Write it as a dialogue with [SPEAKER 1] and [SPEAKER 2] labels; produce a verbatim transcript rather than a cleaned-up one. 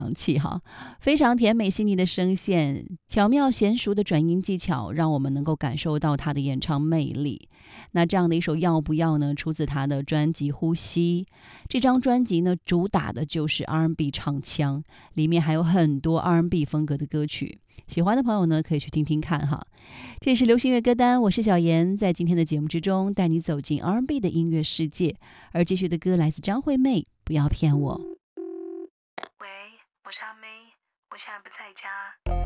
[SPEAKER 1] 气哈，非常甜美细腻的声线，巧妙娴熟的转音技巧，让我们能够感受到他的演唱魅力。那这样的一首要不要呢，出自他的专辑呼吸。这张专辑呢，主打的就是 R and B 唱腔，里面还有很多 R and B 风格的歌曲，喜欢的朋友呢可以去听听看哈。这是流行乐歌单，我是小妍，在今天的节目之中带你走进 R and B 的音乐世界。而继续的歌来自张惠妹，不要骗我。
[SPEAKER 2] 喂，我是阿妹，我现在不在家。